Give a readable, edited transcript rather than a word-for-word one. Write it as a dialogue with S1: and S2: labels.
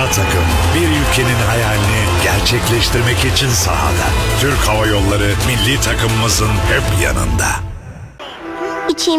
S1: takım bir ülkenin hayalini gerçekleştirmek için sahada. Türk Hava Yolları milli takımımızın hep yanında.